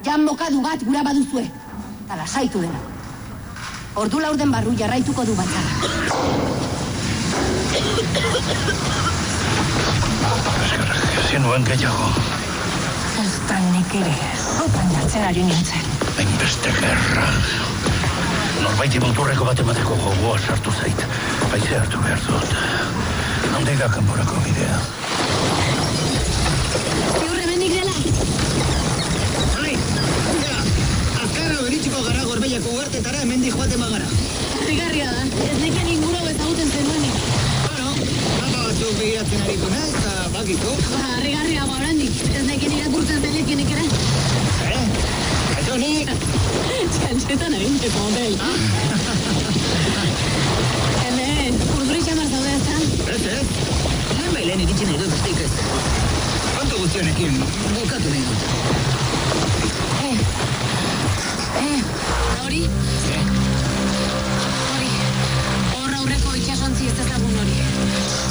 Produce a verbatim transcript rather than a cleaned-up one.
jan mokadu bat gura baduzue. Ta lasaitu dena. Ordu laurden barru jarraituko du batzara. Ezin nuen gehiago. Ez da nik ere, zotan jartzen ari nintzen. Hainbeste gerra. Norbaiti muturreko bat emateko gogoa sartu zait. Haize hartu behar dut. Nondik da kanporako bidea. Ziurre bendik dela. Hai, ja, azkarra beritxiko gara Gorbeiako uartetara hemendik joate magara. Rigarria da, ez neken inguru ezaguten zenuenik. Bueno, mapa batzuk begiratzen aritu naiz, eta bakitu. Ba, rigarria ba orandik, ez neken irakurtzen zelekienik ere. Eh, aizu nik. Txantxetan eginteko hotel. Hemen, urduri xamar zaude ezta? Ez, ez. Lehen bailen iritsi nahi dut estik ez. Kontu guztionekin, bukatu nahi dut. Eh, eh, hori? Eh?